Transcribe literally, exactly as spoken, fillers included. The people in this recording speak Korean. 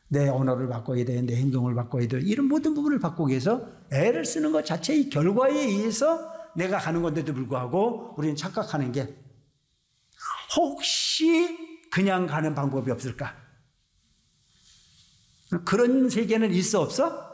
내 언어를 바꿔야 돼, 내 행동을 바꿔야 돼, 이런 모든 부분을 바꾸기 위해서 애를 쓰는 것 자체의 결과에 의해서 내가 가는 건데도 불구하고 우리는 착각하는 게 혹시 그냥 가는 방법이 없을까? 그런 세계는 있어 없어?